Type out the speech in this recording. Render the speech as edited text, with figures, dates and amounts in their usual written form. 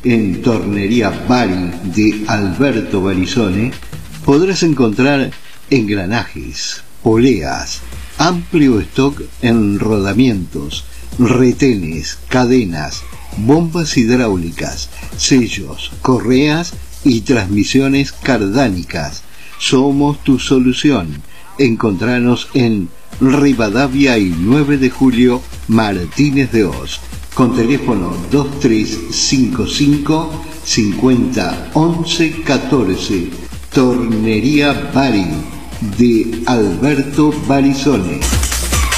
en Tornería Bari de Alberto Barizone, podrás encontrar engranajes, poleas, amplio stock en rodamientos, retenes, cadenas, bombas hidráulicas, sellos, correas y transmisiones cardánicas. Somos tu solución. Encontranos en Rivadavia y 9 de Julio, Martínez de Oz, con teléfono 2355 50 11 14. Tornería Bari de Alberto Barizone.